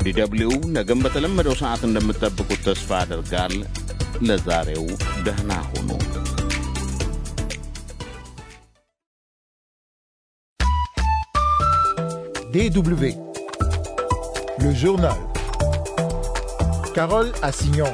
ከዲደብሊው ነገም በተለመደው ሰዓት እንደምትጠብቁት ተስፋ አደርጋለሁ። ለዛሬው ደህና ሁኑ። DW, le journal. Carole Assignon.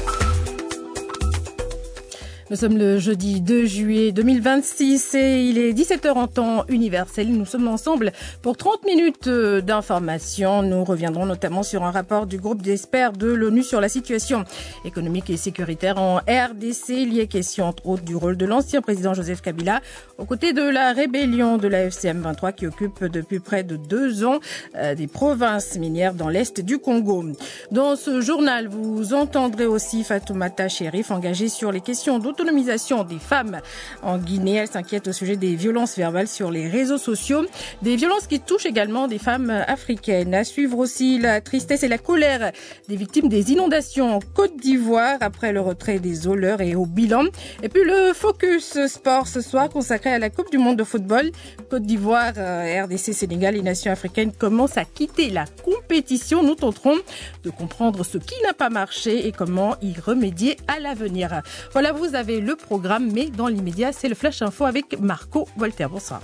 Nous sommes le jeudi 2 juillet 2026 et il est 17h en temps universel. Nous sommes ensemble pour 30 minutes d'information. Nous reviendrons notamment sur un rapport du groupe d'experts de l'ONU sur la situation économique et sécuritaire en RDC. Il y est question entre autres du rôle de l'ancien président Joseph Kabila aux côtés de la rébellion de la FCM23 qui occupe depuis près de 2 ans des provinces minières dans l'est du Congo. Dans ce journal, vous entendrez aussi Fatoumata Chérif engagée sur les questions d'autonomisation des femmes en Guinée. Elle s'inquiète au sujet des violences verbales sur les réseaux sociaux, des violences qui touchent également des femmes africaines. À suivre aussi la tristesse et la colère des victimes des inondations en Côte d'Ivoire après le retrait des hauleurs et au bilan. Et puis le focus sport ce soir consacré à la Coupe du monde de football. Côte d'Ivoire, RDC, Sénégal et nations africaines commencent à quitter la compétition. Nous tenterons de comprendre ce qui n'a pas marché et comment y remédier à l'avenir. Voilà, vous avez le programme, mais dans l'immédiat, c'est le Flash Info avec Marco Voltaire. Bonsoir.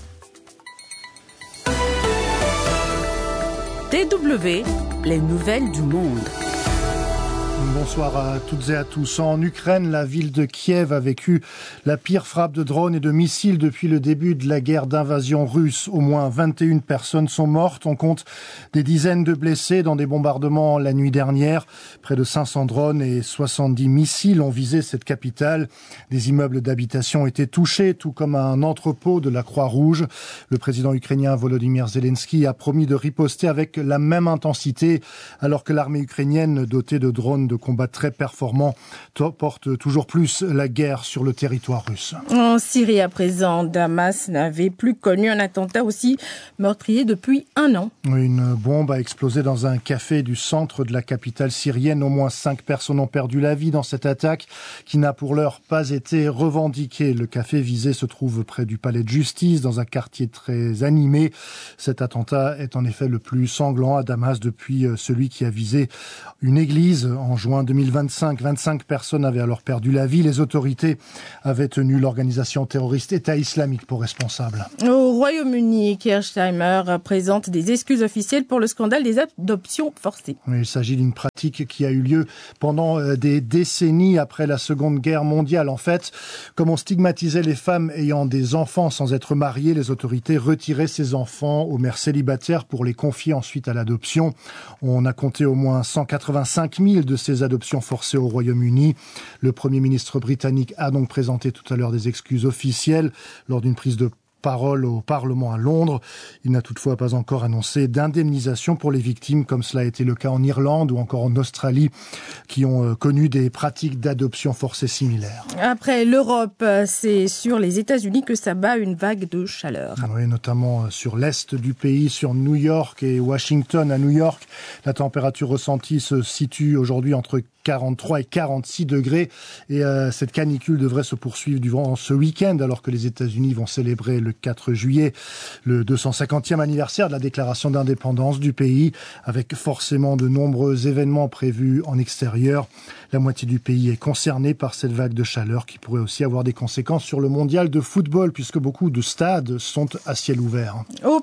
DW, les nouvelles du monde. Bonsoir à toutes et à tous. En Ukraine, la ville de Kiev a vécu la pire frappe de drones et de missiles depuis le début de la guerre d'invasion russe. Au moins 21 personnes sont mortes. On compte des dizaines de blessés dans des bombardements la nuit dernière. Près de 500 drones et 70 missiles ont visé cette capitale. Des immeubles d'habitation ont été touchés, tout comme un entrepôt de la Croix-Rouge. Le président ukrainien Volodymyr Zelensky a promis de riposter avec la même intensité, alors que l'armée ukrainienne, dotée de drones de combat très performants, porte toujours plus la guerre sur le territoire russe. En Syrie à présent, Damas n'avait plus connu un attentat aussi meurtrier depuis 1 an. Une bombe a explosé dans un café du centre de la capitale syrienne. Au moins 5 personnes ont perdu la vie dans cette attaque qui n'a pour l'heure pas été revendiquée. Le café visé se trouve près du palais de justice, dans un quartier très animé. Cet attentat est en effet le plus sanglant à Damas depuis celui qui a visé une église en juin 2025. 25 personnes avaient alors perdu la vie. Les autorités avaient tenu l'organisation terroriste État islamique pour responsable. Au Royaume-Uni, Keir Starmer présente des excuses officielles pour le scandale des adoptions forcées. Il s'agit d'une pratique qui a eu lieu pendant des décennies après la Seconde Guerre mondiale. En fait, comme on stigmatisait les femmes ayant des enfants sans être mariées, les autorités retiraient ces enfants aux mères célibataires pour les confier ensuite à l'adoption. On a compté au moins 185 000 de ces adoptions forcées au Royaume-Uni. Le Premier ministre britannique a donc présenté tout à l'heure des excuses officielles lors d'une prise de parole au Parlement à Londres. Il n'a toutefois pas encore annoncé d'indemnisation pour les victimes, comme cela a été le cas en Irlande ou encore en Australie, qui ont connu des pratiques d'adoption forcée similaires. Après l'Europe, c'est sur les États-Unis que s'abat une vague de chaleur. Oui, notamment sur l'est du pays, sur New York et Washington. À New York, la température ressentie se situe aujourd'hui entre 43 et 46 degrés. Et cette canicule devrait se poursuivre durant ce week-end, alors que les États-Unis vont célébrer le 4 juillet le 250e anniversaire de la déclaration d'indépendance du pays, avec forcément de nombreux événements prévus en extérieur. La moitié du pays est concernée par cette vague de chaleur qui pourrait aussi avoir des conséquences sur le mondial de football, puisque beaucoup de stades sont à ciel ouvert.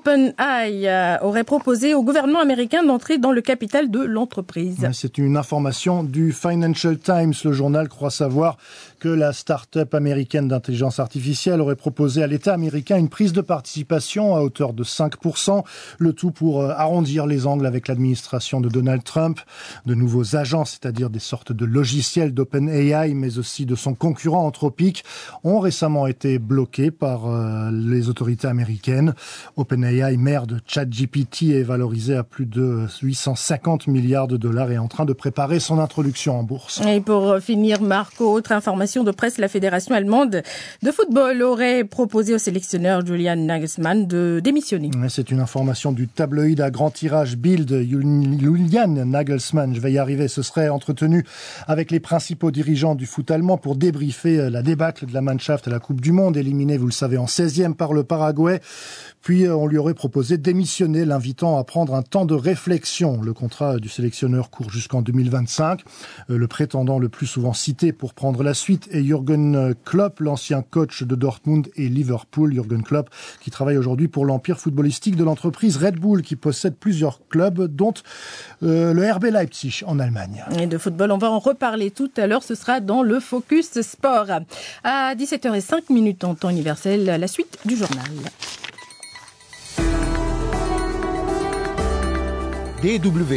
OpenAI aurait proposé au gouvernement américain d'entrer dans le capital de l'entreprise. C'est une information du Financial Times. Le journal croit savoir que la start-up américaine d'intelligence artificielle aurait proposé à l'État américain une prise de participation à hauteur de 5%, le tout pour arrondir les angles avec l'administration de Donald Trump. De nouveaux agents, c'est-à-dire des sortes de logiciels d'OpenAI, mais aussi de son concurrent Anthropic, ont récemment été bloqués par les autorités américaines. OpenAI, mère de ChatGPT, est valorisé à plus de 850 milliards de dollars et est en train de préparer son introduction en bourse. Et pour finir, Marco, autre information conférence de presse, la Fédération allemande de football aurait proposé au sélectionneur Julian Nagelsmann de démissionner. C'est une information du tabloïd à grand tirage Bild. Julian Nagelsmann, je vais y arriver, se serait entretenu avec les principaux dirigeants du foot allemand pour débriefer la débâcle de la Mannschaft à la Coupe du Monde, éliminée, vous le savez, en 16e par le Paraguay. Puis on lui aurait proposé de démissionner, l'invitant à prendre un temps de réflexion. Le contrat du sélectionneur court jusqu'en 2025. Le prétendant le plus souvent cité pour prendre la suite est Jürgen Klopp, l'ancien coach de Dortmund et Liverpool. Jürgen Klopp qui travaille aujourd'hui pour l'empire footballistique de l'entreprise Red Bull qui possède plusieurs clubs, dont le RB Leipzig en Allemagne. Et de football, on va en reparler tout à l'heure. Ce sera dans le Focus Sport. À 17h05 en temps universel, la suite du journal. DW.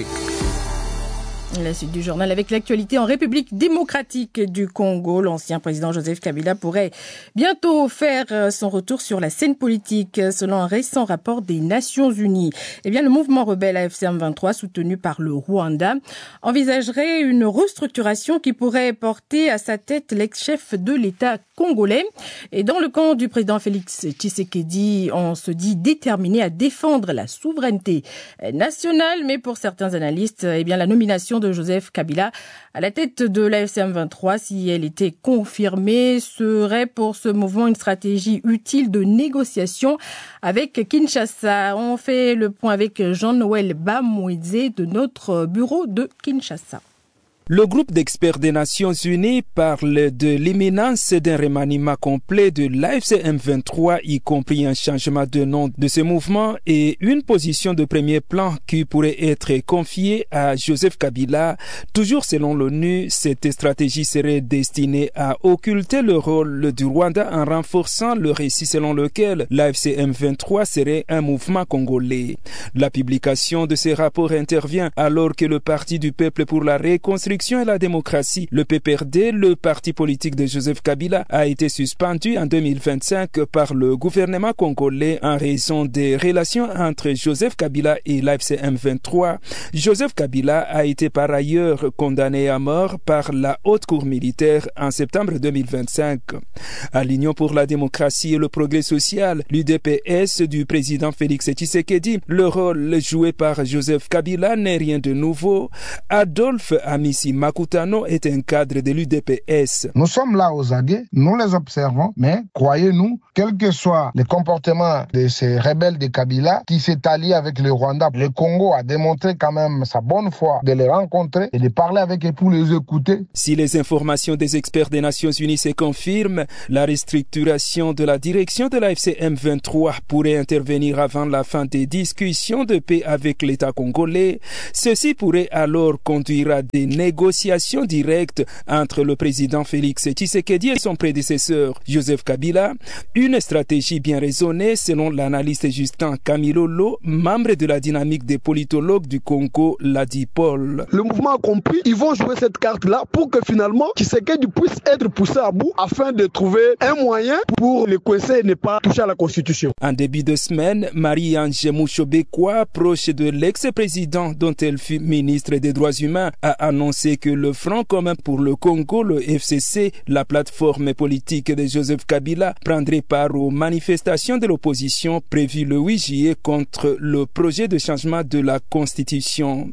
La suite du journal avec l'actualité en République démocratique du Congo. L'ancien président Joseph Kabila pourrait bientôt faire son retour sur la scène politique. Selon un récent rapport des Nations Unies, le mouvement rebelle AFC M23, soutenu par le Rwanda, envisagerait une restructuration qui pourrait porter à sa tête l'ex-chef de l'État congolais. Et dans le camp du président Félix Tshisekedi, on se dit déterminé à défendre la souveraineté nationale. Mais pour certains analystes, la nomination de Joseph Kabila à la tête de l'AFC M23, si elle était confirmée, serait pour ce mouvement une stratégie utile de négociation avec Kinshasa. On fait le point avec Jean-Noël Bamouidze de notre bureau de Kinshasa. Le groupe d'experts des Nations Unies parle de l'imminence d'un remaniement complet de l'AFC M23, y compris un changement de nom de ce mouvement et une position de premier plan qui pourrait être confiée à Joseph Kabila. Toujours selon l'ONU, cette stratégie serait destinée à occulter le rôle du Rwanda en renforçant le récit selon lequel l'AFC M23 serait un mouvement congolais. La publication de ce rapport intervient alors que le Parti du peuple pour la reconstruction et la démocratie, le PPRD, le parti politique de Joseph Kabila, a été suspendu en 2025 par le gouvernement congolais en raison des relations entre Joseph Kabila et l'AFC M23. Joseph Kabila a été par ailleurs condamné à mort par la haute cour militaire en septembre 2025. À l'Union pour la démocratie et le progrès social, l'UDPS du président Félix Tshisekedi, le rôle joué par Joseph Kabila n'est rien de nouveau. Adolphe Amissi Makutano est un cadre de l'UDPS. Nous sommes là aux aguets, nous les observons, mais croyez-nous, quel que soit le comportement de ces rebelles de Kabila qui s'est allié avec le Rwanda, le Congo a démontré quand même sa bonne foi de les rencontrer et de parler avec eux pour les écouter. Si les informations des experts des Nations Unies se confirment, la restructuration de la direction de l'AFC M23 pourrait intervenir avant la fin des discussions de paix avec l'État congolais. Ceci pourrait alors conduire à des négociations directes entre le président Félix Tshisekedi et son prédécesseur Joseph Kabila. Une stratégie bien raisonnée selon l'analyste Justin Camilolo, membre de la dynamique des politologues du Congo, l'a dit Paul. Le mouvement a compris, ils vont jouer cette carte-là pour que finalement Tshisekedi puisse être poussé à bout afin de trouver un moyen pour le coincer et ne pas toucher à la Constitution. En début de semaine, Marie-Ange Mouchobekwa, proche de l'ex-président dont elle fut ministre des Droits humains, a annoncé que le Front commun pour le Congo, le FCC, la plateforme politique de Joseph Kabila, prendrait part aux manifestations de l'opposition prévues le 8 juillet contre le projet de changement de la Constitution.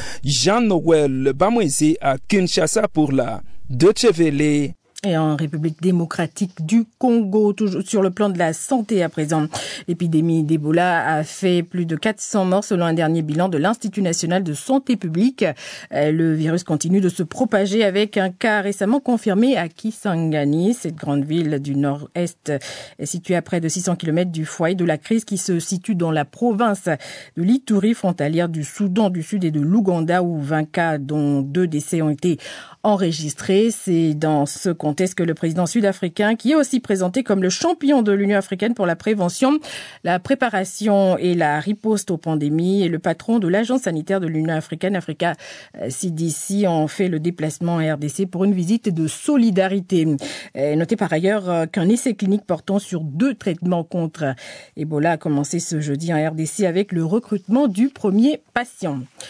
Jean-Noël Bamouidze à Kinshasa pour la Deutsche Welle. Et en République démocratique du Congo, toujours sur le plan de la santé à présent, l'épidémie d'Ebola a fait plus de 400 morts selon un dernier bilan de l'Institut national de santé publique. Le virus continue de se propager avec un cas récemment confirmé à Kisangani. Cette grande ville du nord-est est située à près de 600 km du foyer de la crise qui se situe dans la province de l'Ituri, frontalière du Soudan du Sud et de l'Ouganda, où 20 cas dont 2 décès ont été enregistrés. C'est dans ce contexte que le président sud-africain, qui est aussi présenté comme le champion de l'Union africaine pour la prévention, la préparation et la riposte aux pandémies, et le patron de l'agence sanitaire de l'Union africaine, Africa CDC, ont fait le déplacement en RDC pour une visite de solidarité. Notez par ailleurs qu'un essai clinique portant sur 2 traitements contre Ebola a commencé ce jeudi en RDC avec le recrutement du premier patient.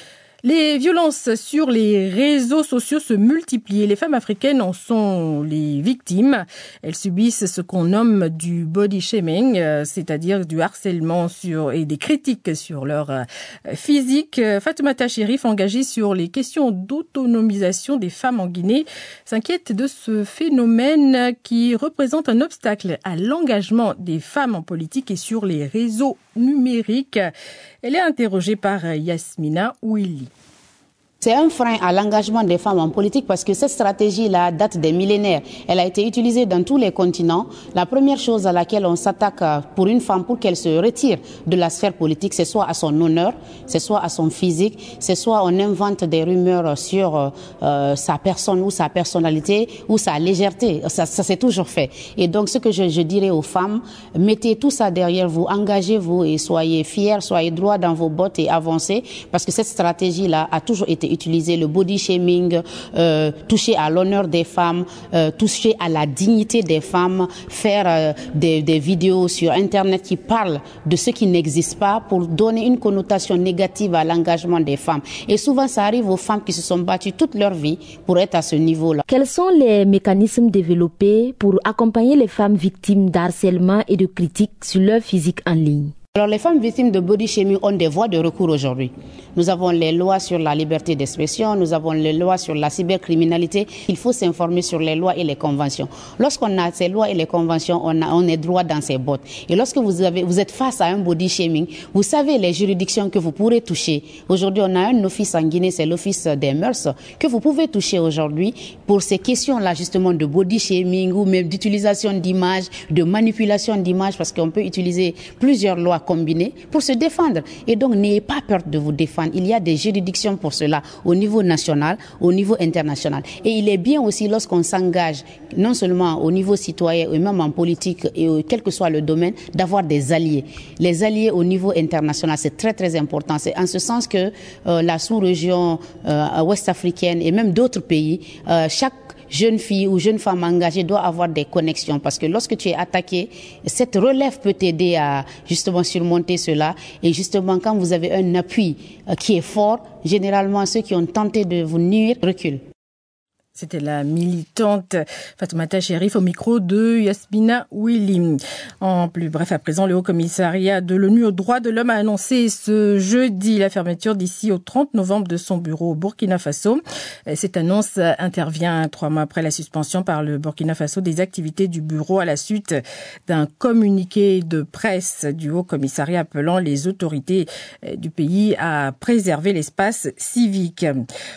Les violences sur les réseaux sociaux se multiplient. Les femmes africaines en sont les victimes. Elles subissent ce qu'on nomme du body shaming, c'est-à-dire du harcèlement et des critiques sur leur physique. Fatoumata Chérif, engagée sur les questions d'autonomisation des femmes en Guinée, s'inquiète de ce phénomène qui représente un obstacle à l'engagement des femmes en politique et sur les réseaux numériques. Elle est interrogée par Yasmina Ouili. C'est un frein à l'engagement des femmes en politique parce que cette stratégie-là date des millénaires. Elle a été utilisée dans tous les continents. La première chose à laquelle on s'attaque pour une femme, pour qu'elle se retire de la sphère politique, c'est soit à son honneur, c'est soit à son physique, c'est soit on invente des rumeurs sur sa personne ou sa personnalité ou sa légèreté. Ça s'est toujours fait. Et donc ce que je dirais aux femmes, mettez tout ça derrière vous, engagez-vous et soyez fiers, soyez droits dans vos bottes et avancez parce que cette stratégie-là a toujours été utiliser le body shaming, toucher à l'honneur des femmes, toucher à la dignité des femmes, faire des vidéos sur Internet qui parlent de ce qui n'existe pas pour donner une connotation négative à l'engagement des femmes. Et souvent, ça arrive aux femmes qui se sont battues toute leur vie pour être à ce niveau-là. Quels sont les mécanismes développés pour accompagner les femmes victimes d'harcèlement et de critiques sur leur physique en ligne? Alors les femmes victimes de body shaming ont des voies de recours aujourd'hui. Nous avons les lois sur la liberté d'expression, nous avons les lois sur la cybercriminalité. Il faut s'informer sur les lois et les conventions. Lorsqu'on a ces lois et les conventions, on est droit dans ses bottes. Et lorsque vous êtes face à un body shaming, vous savez les juridictions que vous pourrez toucher. Aujourd'hui, on a un office en Guinée, c'est l'office des mœurs, que vous pouvez toucher aujourd'hui pour ces questions-là justement de body shaming ou même d'utilisation d'images, de manipulation d'images, parce qu'on peut utiliser plusieurs lois combinées pour se défendre. Et donc, n'ayez pas peur de vous défendre. Il y a des juridictions pour cela au niveau national, au niveau international. Et il est bien aussi lorsqu'on s'engage, non seulement au niveau citoyen, et même en politique, et quel que soit le domaine, d'avoir des alliés. Les alliés au niveau international, c'est très très important. C'est en ce sens que la sous-région ouest-africaine et même d'autres pays, chaque jeune fille ou jeune femme engagée doit avoir des connexions parce que lorsque tu es attaqué, cette relève peut t'aider à justement surmonter cela. Et justement, quand vous avez un appui qui est fort, généralement ceux qui ont tenté de vous nuire reculent. C'était la militante Fatoumata Chérif au micro de Yasmina Ouili. En plus bref, à présent, le Haut-Commissariat de l'ONU aux droits de l'homme a annoncé ce jeudi la fermeture d'ici au 30 novembre de son bureau au Burkina Faso. Cette annonce intervient 3 mois après la suspension par le Burkina Faso des activités du bureau à la suite d'un communiqué de presse du Haut-Commissariat appelant les autorités du pays à préserver l'espace civique.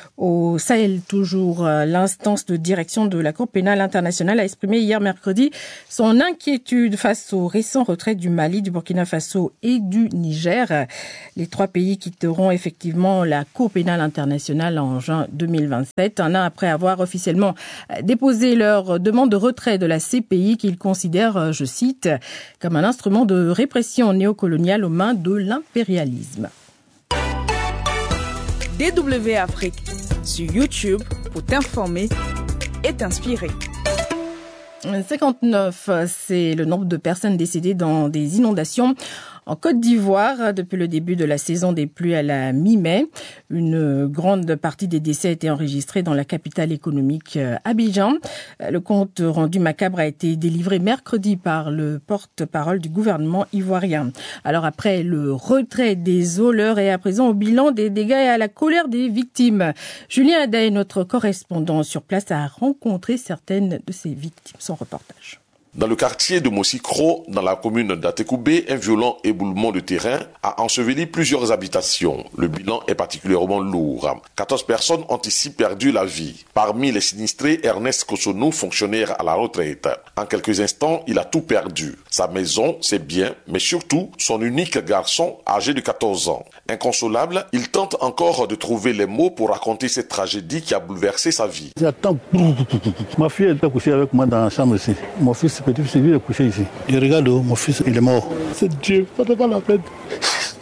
Au Sahel, toujours, l'instance de direction de la Cour pénale internationale a exprimé hier mercredi son inquiétude face au récent retrait du Mali, du Burkina Faso et du Niger. Les 3 pays quitteront effectivement la Cour pénale internationale en juin 2027, un an après avoir officiellement déposé leur demande de retrait de la CPI qu'ils considèrent, je cite, comme un instrument de répression néocoloniale aux mains de l'impérialisme. DW Afrique sur YouTube pour t'informer et t'inspirer. 59, c'est le nombre de personnes décédées dans des inondations en Côte d'Ivoire depuis le début de la saison des pluies à la mi-mai. Une grande partie des décès a été enregistrée dans la capitale économique Abidjan. Le compte rendu macabre a été délivré mercredi par le porte-parole du gouvernement ivoirien. Alors après le retrait des eaux, l'heure est à présent au bilan des dégâts et à la colère des victimes. Julien Aday, notre correspondant sur place, a rencontré certaines de ces victimes. Son reportage. Dans le quartier de Mossikro, dans la commune d'Atekoubé, un violent éboulement de terrain a enseveli plusieurs habitations. Le bilan est particulièrement lourd. 14 personnes ont ici perdu la vie. Parmi les sinistrés, Ernest Kosonou, fonctionnaire à la retraite. En quelques instants, il a tout perdu. Sa maison, ses biens, mais surtout son unique garçon âgé de 14 ans. Inconsolable, il tente encore de trouver les mots pour raconter cette tragédie qui a bouleversé sa vie. J'attends. Ma fille était couchée avec moi dans la chambre ici. Mon fils petit fils est couché ici. Je regarde, mon fils, il est mort. C'est Dieu, pas la peine.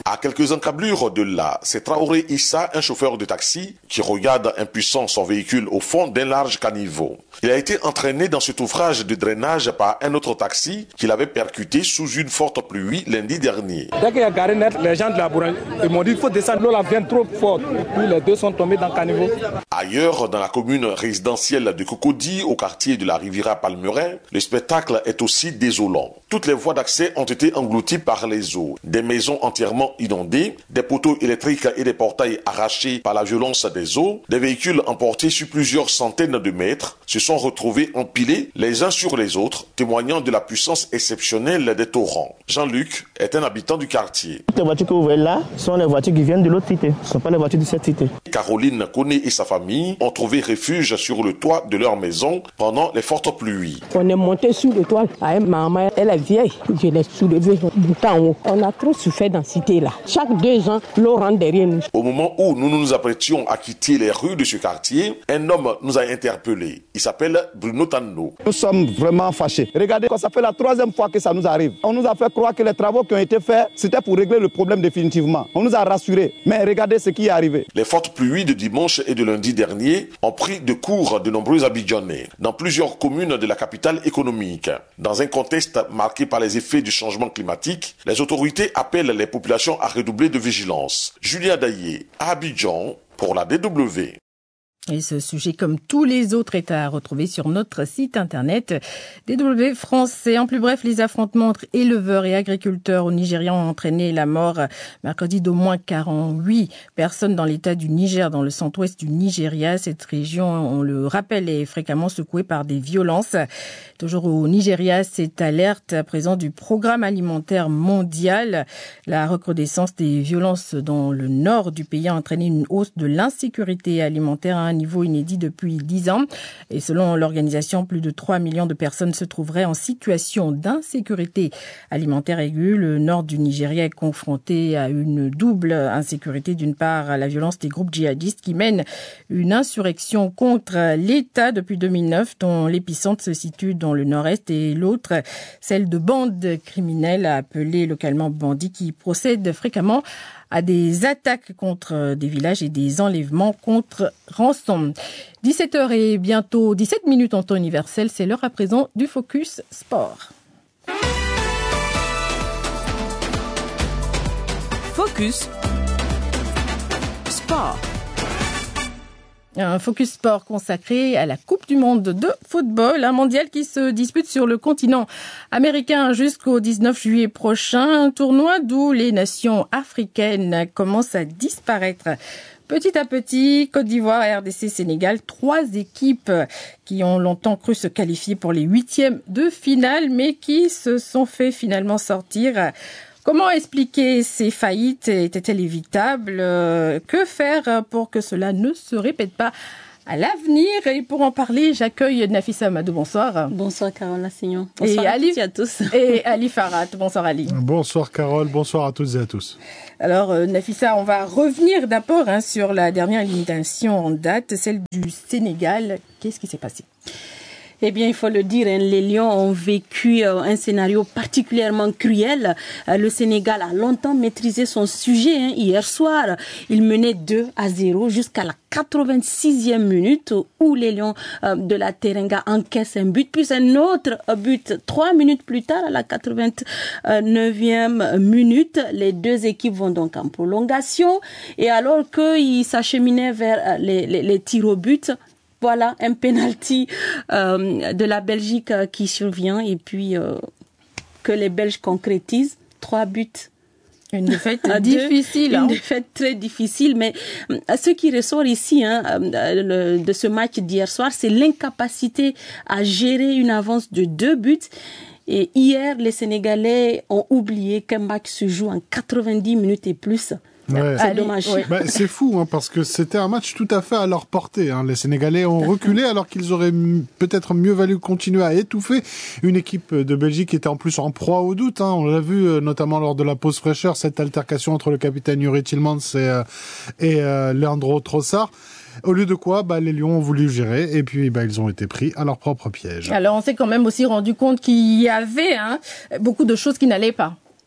À quelques encablures de là, c'est Traoré Issa, un chauffeur de taxi, qui regarde impuissant son véhicule au fond d'un large caniveau. Il a été entraîné dans cet ouvrage de drainage par un autre taxi qu'il avait percuté sous une forte pluie lundi dernier. Dès qu'il y a garé net, les gens de la boulangerie, ils m'ont dit qu'il faut descendre, l'eau la vient trop forte. Puis les deux sont tombés dans le caniveau. Ailleurs, dans la commune résidentielle de Cocody, au quartier de la Riviera Palmeraie, le spectacle est aussi désolant. Toutes les voies d'accès ont été englouties par les eaux. Des maisons entièrement inondées, des poteaux électriques et des portails arrachés par la violence des eaux, des véhicules emportés sur plusieurs centaines de mètres se sont retrouvés empilés les uns sur les autres, témoignant de la puissance exceptionnelle des torrents. Jean-Luc est un habitant du quartier. Les voitures que vous voyez là sont les voitures qui viennent de l'autre cité, ce ne sont pas les voitures de cette cité. Caroline Koné et sa famille ont trouvé refuge sur le toit de leur maison pendant les fortes pluies. On est monté sur le toit avec maman, elle est vieille, je l'ai soulevée tout en haut. On a trop souffert dans cette cité là. Chaque 2 ans, l'eau rentre derrière nous. Au moment où nous nous apprêtions à quitter les rues de ce quartier, un homme nous a interpellés. Il s'appelle Bruno Tando. Nous sommes vraiment fâchés. Regardez, ça fait la 3e fois que ça nous arrive. On nous a fait croire que les travaux qui ont été faits, c'était pour régler le problème définitivement. On nous a rassurés. Mais regardez ce qui est arrivé. Les fortes pluies de dimanche et de lundi dernier ont pris de court de nombreux Abidjanais dans plusieurs communes de la capitale économique. Dans un contexte marqué par les effets du changement climatique, les autorités appellent les populations à redoubler de vigilance. Julien Daillé, à Abidjan, pour la DW. Et ce sujet, comme tous les autres, est à retrouver sur notre site internet DW Français. En plus bref, les affrontements entre éleveurs et agriculteurs au Nigeria ont entraîné la mort mercredi d'au moins 48 personnes dans l'état du Niger, dans le centre-ouest du Nigeria. Cette région, on le rappelle, est fréquemment secouée par des violences. Toujours au Nigeria, cette alerte à présent du Programme alimentaire mondial. La recrudescence des violences dans le nord du pays a entraîné une hausse de l'insécurité alimentaire à un niveau inédit depuis 10 ans. Et selon l'organisation, plus de 3 millions de personnes se trouveraient en situation d'insécurité alimentaire aiguë. Le nord du Nigeria est confronté à une double insécurité. D'une part, la violence des groupes djihadistes qui mènent une insurrection contre l'État depuis 2009, dont l'épicentre se situe dans le nord-est, et l'autre, celle de bandes criminelles appelées localement bandits qui procèdent fréquemment à des attaques contre des villages et des enlèvements contre rançon. 17h et bientôt 17 minutes en temps universel, c'est l'heure à présent du Focus Sport. Focus Sport. Un Focus Sport consacré à la Coupe du Monde de football, un mondial qui se dispute sur le continent américain jusqu'au 19 juillet prochain. Un tournoi d'où les nations africaines commencent à disparaître. Petit à petit, Côte d'Ivoire, RDC, Sénégal, 3 équipes qui ont longtemps cru se qualifier pour les 8e de finale, mais qui se sont fait finalement sortir. Comment expliquer ces faillites? Étaient-elles évitables? Que faire pour que cela ne se répète pas à l'avenir? Et pour en parler, j'accueille Nafissa Amadou. Bonsoir. Bonsoir Carole Lassignon. Bonsoir à tous. Et Ali Farhat. Bonsoir Ali. Bonsoir Carole, bonsoir à toutes et à tous. Alors Nafissa, on va revenir d'abord sur la dernière élimination en date, celle du Sénégal. Qu'est-ce qui s'est passé? Eh bien, il faut le dire, les Lions ont vécu un scénario particulièrement cruel. Le Sénégal a longtemps maîtrisé son sujet. Hier soir, il menait 2-0 jusqu'à la 86e minute où les Lions de la Teranga encaissent un but, puis un autre but 3 minutes plus tard à la 89e minute. Les deux équipes vont donc en prolongation et alors qu'ils s'acheminaient vers les tirs au but, voilà un penalty de la Belgique qui survient et puis que les Belges concrétisent 3 buts. Une défaite difficile. Une défaite très difficile, mais ce qui ressort ici de ce match d'hier soir, c'est l'incapacité à gérer une avance de 2 buts. Et hier, les Sénégalais ont oublié qu'un match se joue en 90 minutes et plus. Ouais. C'est dommage. Ouais. C'est fou, parce que c'était un match tout à fait à leur portée. Les Sénégalais ont reculé alors qu'ils auraient peut-être mieux valu continuer à étouffer une équipe de Belgique qui était en plus en proie au doute. On l'a vu notamment lors de la pause fraîcheur, cette altercation entre le capitaine Yuri Tillmans et Leandro Trossard. Au lieu de quoi, les Lions ont voulu gérer et puis ils ont été pris à leur propre piège. Alors on s'est quand même aussi rendu compte qu'il y avait beaucoup de choses qui n'allaient pas.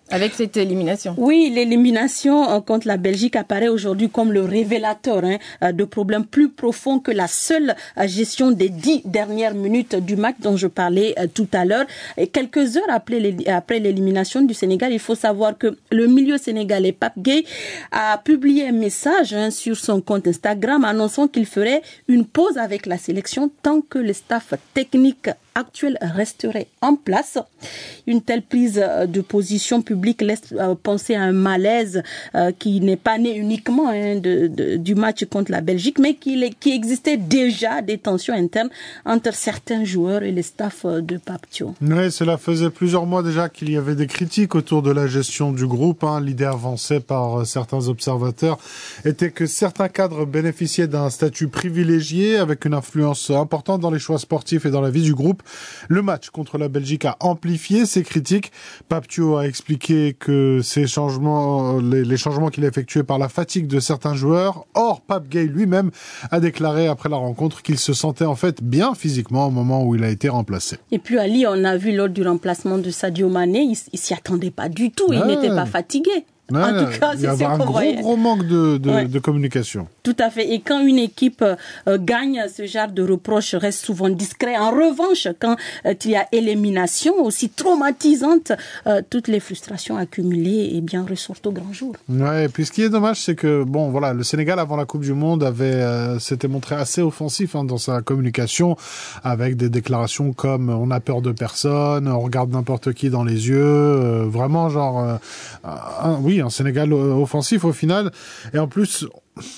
Avec cette élimination. Oui, l'élimination contre la Belgique apparaît aujourd'hui comme le révélateur de problèmes plus profonds que la seule gestion des 10 dernières minutes du match dont je parlais tout à l'heure. Et quelques heures après l'élimination du Sénégal, il faut savoir que le milieu sénégalais Pape Gueye a publié un message sur son compte Instagram annonçant qu'il ferait une pause avec la sélection tant que le staff technique actuel resterait en place. Une telle prise de position publique laisse penser à un malaise qui n'est pas né uniquement du match contre la Belgique, mais qui existait déjà des tensions internes entre certains joueurs et le staff de Pape Thiaw. Oui, cela faisait plusieurs mois déjà qu'il y avait des critiques autour de la gestion du groupe. L'idée avancée par certains observateurs était que certains cadres bénéficiaient d'un statut privilégié avec une influence importante dans les choix sportifs et dans la vie du groupe. Le match contre la Belgique a amplifié ces critiques. Pape Thiaw a expliqué que ces changements, les changements qu'il a effectués par la fatigue de certains joueurs. Or, Pape Gueye lui-même a déclaré après la rencontre qu'il se sentait en fait bien physiquement au moment où il a été remplacé. Et puis Ali, on a vu lors du remplacement de Sadio Mané, il s'y attendait pas du tout, il n'était pas fatigué. Ouais, en tout cas, il y avait un gros manque de communication. Tout à fait. Et quand une équipe gagne, ce genre de reproche reste souvent discret. En revanche, quand il y a élimination aussi traumatisante, toutes les frustrations accumulées ressortent au grand jour. Ouais. Et puis ce qui est dommage, c'est que le Sénégal avant la Coupe du Monde s'était montré assez offensif dans sa communication, avec des déclarations comme on a peur de personne, on regarde n'importe qui dans les yeux, vraiment genre un Sénégal offensif au final. Et en plus,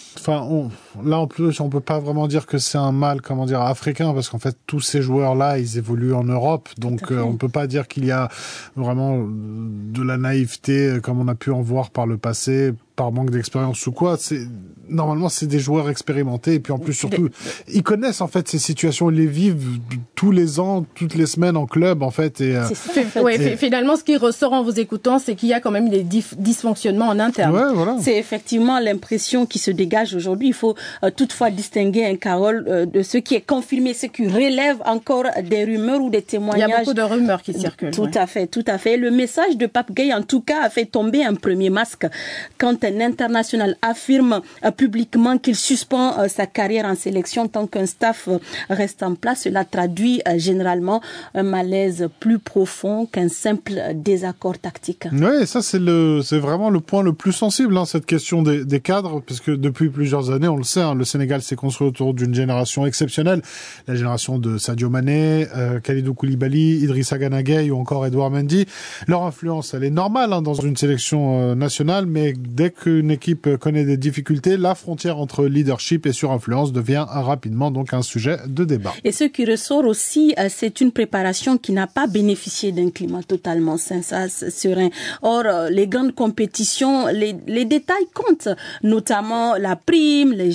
on peut pas vraiment dire que c'est un mal, africain, parce qu'en fait, tous ces joueurs-là, ils évoluent en Europe. Donc, on peut pas dire qu'il y a vraiment de la naïveté, comme on a pu en voir par le passé, par manque d'expérience ou quoi. Normalement, c'est des joueurs expérimentés. Et puis, en plus, surtout, ils connaissent, en fait, ces situations. Ils les vivent tous les ans, toutes les semaines en club, en fait. Et, c'est ça. Finalement, ce qui ressort en vous écoutant, c'est qu'il y a quand même des dysfonctionnements en interne. Ouais, voilà. C'est effectivement l'impression qui se dégage aujourd'hui. Il faut toutefois distinguer, Carole, de ce qui est confirmé, ce qui relève encore des rumeurs ou des témoignages. Il y a beaucoup de rumeurs qui circulent. Tout à fait. Le message de Pape Gueye, en tout cas, a fait tomber un premier masque. Quand un international affirme publiquement qu'il suspend sa carrière en sélection tant qu'un staff reste en place, cela traduit généralement un malaise plus profond qu'un simple désaccord tactique. Oui, ça c'est vraiment le point le plus sensible, cette question des cadres, parce que depuis plusieurs années, on le sait, le Sénégal s'est construit autour d'une génération exceptionnelle, la génération de Sadio Mané, Kalidou Koulibaly, Idrissa Gana Gueye ou encore Edouard Mendy. Leur influence, elle est normale dans une sélection nationale, mais dès qu'une équipe connaît des difficultés, la frontière entre leadership et surinfluence devient rapidement donc un sujet de débat. Et ce qui ressort aussi, c'est une préparation qui n'a pas bénéficié d'un climat totalement serein. Or, les grandes compétitions, les détails comptent, notamment la prime, la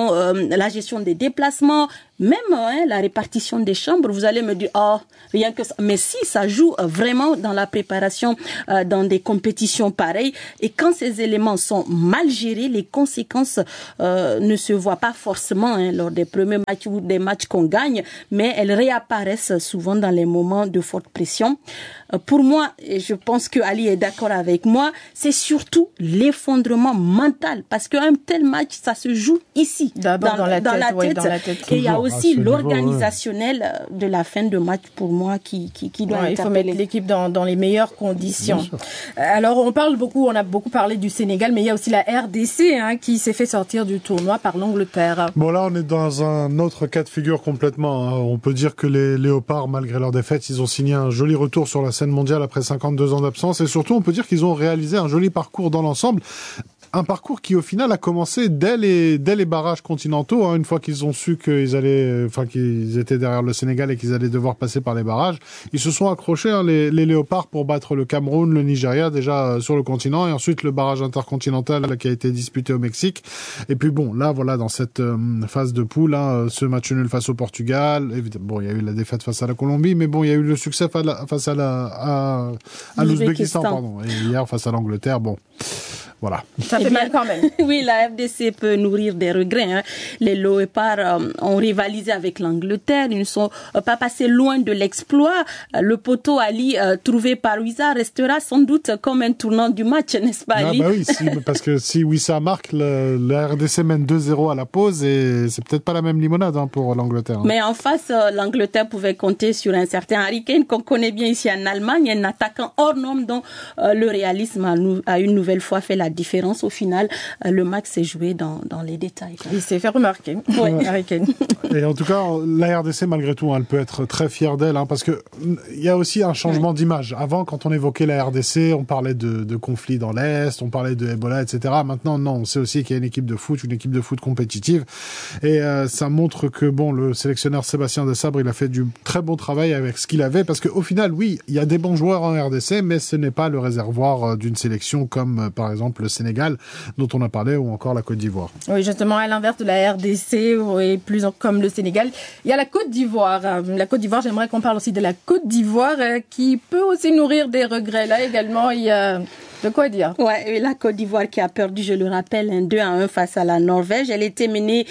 gestion des déplacements, même la répartition des chambres. Vous allez me dire, rien que ça. Mais si, ça joue vraiment dans la préparation dans des compétitions pareilles. Et quand ces éléments sont mal gérés, les conséquences ne se voient pas forcément lors des premiers matchs ou des matchs qu'on gagne, mais elles réapparaissent souvent dans les moments de forte pression. Pour moi, et je pense que Ali est d'accord avec moi, c'est surtout l'effondrement mental, parce qu'un tel match, ça se joue ici, d'abord dans la tête. Et il y a aussi l'organisationnel de la fin de match, pour moi, qui doit il faut mettre l'équipe dans les meilleures conditions. Alors, on a beaucoup parlé du Sénégal, mais il y a aussi la RDC qui s'est fait sortir du tournoi par l'Angleterre. Bon, là, on est dans un autre cas de figure complètement. On peut dire que les Léopards, malgré leur défaite, ils ont signé un joli retour sur la scène mondiale après 52 ans d'absence, et surtout, on peut dire qu'ils ont réalisé un joli parcours dans l'ensemble. Un parcours qui, au final, a commencé dès les barrages continentaux, une fois qu'ils ont su qu'ils étaient derrière le Sénégal et qu'ils allaient devoir passer par les barrages. Ils se sont accrochés, les Léopards, pour battre le Cameroun, le Nigeria, déjà sur le continent, et ensuite le barrage intercontinental qui a été disputé au Mexique. Et puis dans cette phase de poule, ce match nul face au Portugal, évidemment, il y a eu la défaite face à la Colombie, mais il y a eu le succès face à l'Ouzbékistan, et hier face à l'Angleterre, Voilà. Ça fait mal quand même. Oui, la RDC peut nourrir des regrets. Hein. Les Léopards ont rivalisé avec l'Angleterre. Ils ne sont pas passés loin de l'exploit. Le poteau Ali trouvé par Wissa restera sans doute comme un tournant du match, n'est-ce pas, Ali? Oui, parce que si Wissa marque, la RDC mène 2-0 à la pause et c'est peut-être pas la même limonade pour l'Angleterre. Mais en face, l'Angleterre pouvait compter sur un certain Harry Kane qu'on connaît bien ici en Allemagne, un attaquant hors norme dont le réalisme a une nouvelle fois fait la différence. Au final, le match s'est joué dans les détails. Il s'est fait remarquer, Harry Kane. Et en tout cas, la RDC, malgré tout, elle peut être très fière d'elle, parce que il y a aussi un changement d'image. Avant, quand on évoquait la RDC, on parlait de conflits dans l'Est, on parlait de Ebola, etc. Maintenant, non, on sait aussi qu'il y a une équipe de foot compétitive. Et ça montre que, le sélectionneur Sébastien Desabre, il a fait du très bon travail avec ce qu'il avait, parce qu'au final, oui, il y a des bons joueurs en RDC, mais ce n'est pas le réservoir d'une sélection comme, par exemple, le Sénégal, dont on a parlé, ou encore la Côte d'Ivoire. Oui, justement, à l'inverse de la RDC, et plus comme le Sénégal, il y a la Côte d'Ivoire. La Côte d'Ivoire, j'aimerais qu'on parle aussi de la Côte d'Ivoire, qui peut aussi nourrir des regrets. Là également, il y a de quoi dire. Ouais, la Côte d'Ivoire qui a perdu, je le rappelle, 2-1 face à la Norvège. Elle était menée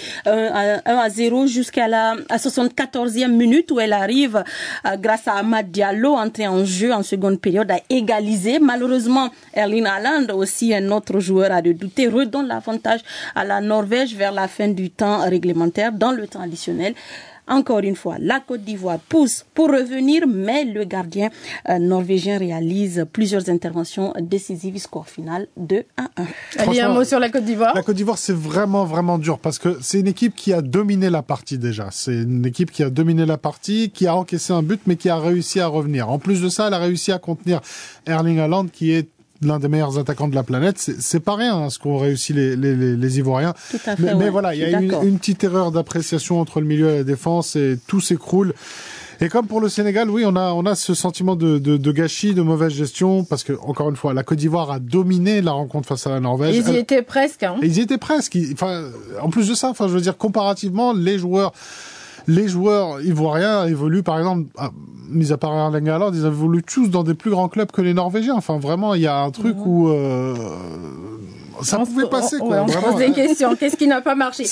1-0 jusqu'à la 74e minute où elle arrive, grâce à Amad Diallo, entré en jeu en seconde période, à égaliser. Malheureusement, Erling Haaland, aussi un autre joueur à redouter, redonne l'avantage à la Norvège vers la fin du temps réglementaire, dans le temps additionnel. Encore une fois, la Côte d'Ivoire pousse pour revenir, mais le gardien norvégien réalise plusieurs interventions décisives. Score final 2-1. Allez, un mot sur la Côte d'Ivoire. La Côte d'Ivoire, c'est vraiment, vraiment dur parce que c'est une équipe qui a dominé la partie déjà. C'est une équipe qui a dominé la partie, qui a encaissé un but, mais qui a réussi à revenir. En plus de ça, elle a réussi à contenir Erling Haaland, qui est l'un des meilleurs attaquants de la planète. C'est pas rien, ce qu'ont réussi les Ivoiriens. Tout à fait, mais voilà, il y a une petite erreur d'appréciation entre le milieu et la défense et tout s'écroule. Et comme pour le Sénégal, oui, on a ce sentiment de gâchis, de mauvaise gestion, parce que, encore une fois, la Côte d'Ivoire a dominé la rencontre face à la Norvège. Ils y étaient presque, hein. Ils y étaient presque. En plus de ça, je veux dire, comparativement, les joueurs ivoiriens évoluent, par exemple, mis à part Erling Haaland, ils évoluent tous dans des plus grands clubs que les Norvégiens. Enfin, vraiment, il y a un truc où ça pouvait passer, quoi. On se pose des questions. Qu'est-ce qui n'a pas marché?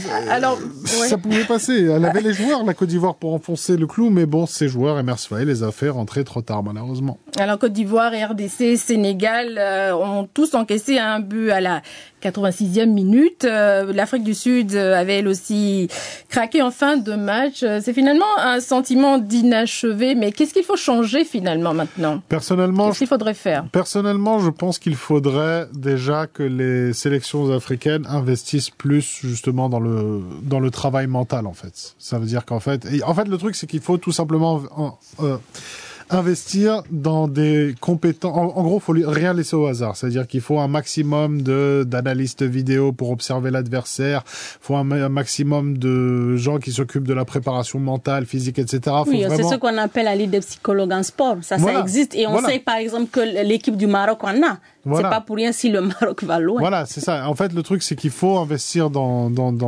Ça pouvait passer. Elle avait les joueurs, la Côte d'Ivoire, pour enfoncer le clou, mais bon, ces joueurs, Emer Faé les a fait rentrer trop tard, malheureusement. Alors, Côte d'Ivoire, RDC, Sénégal ont tous encaissé un but à la 86e minute. L'Afrique du Sud avait elle aussi craqué en fin de match. C'est finalement un sentiment d'inachevé. Mais qu'est-ce qu'il faut changer finalement maintenant? Personnellement, qu'est-ce qu'il faudrait faire? Personnellement, je pense qu'il faudrait déjà que les sélections africaines investissent plus justement dans le travail mental, en fait. Ça veut dire qu'en fait, le truc, c'est qu'il faut tout simplement investir dans des compétences. En gros, faut rien laisser au hasard. C'est-à-dire qu'il faut un maximum d'analystes vidéo pour observer l'adversaire. Faut un maximum de gens qui s'occupent de la préparation mentale, physique, etc. Oui, c'est ce qu'on appelle la ligue des psychologues en sport. Ça existe. Et on sait, par exemple, que l'équipe du Maroc en a. Voilà. C'est pas pour rien si le Maroc va loin. Voilà, c'est ça. En fait, le truc, c'est qu'il faut investir dans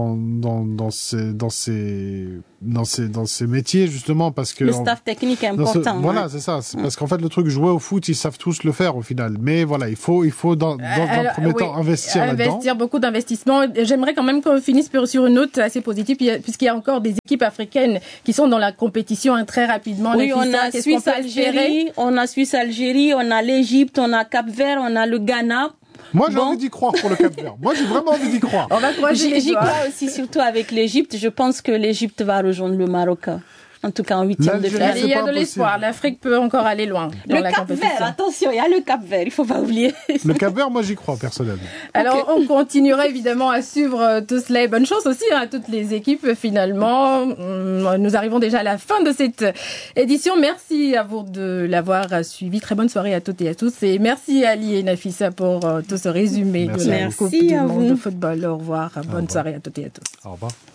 ces métiers, justement, parce que... Le staff technique est important. Voilà, c'est ça. C'est parce qu'en fait, le truc, jouer au foot, ils savent tous le faire, au final. Mais voilà, il faut dans un premier temps, investir là-dedans. Investir, beaucoup d'investissements. J'aimerais quand même qu'on finisse sur une note assez positive, puisqu'il y a encore des équipes africaines qui sont dans la compétition très rapidement. Oui, on a Suisse-Algérie, on a l'Égypte, on a Cap-Vert, on a le Ghana. Moi, j'ai envie d'y croire pour le Cap-Vert. Moi, j'ai vraiment envie d'y croire. On va croiser les doigts. J'y crois aussi, surtout avec l'Égypte. Je pense que l'Égypte va rejoindre le Maroc. En tout cas, en 8e de finale. Il y a de l'espoir. L'Afrique peut encore aller loin dans la compétition. Le Cap-Vert, attention, il y a le Cap-Vert, il ne faut pas oublier. Le Cap-Vert, moi, j'y crois, personnellement. Alors, on continuera évidemment à suivre tout cela. Bonne chance aussi à toutes les équipes, finalement. Nous arrivons déjà à la fin de cette édition. Merci à vous de l'avoir suivi. Très bonne soirée à toutes et à tous. Et merci à Ali et Nafissa pour tout ce résumé de la Coupe du Monde de football. Au revoir. Bonne soirée à toutes et à tous. Au revoir.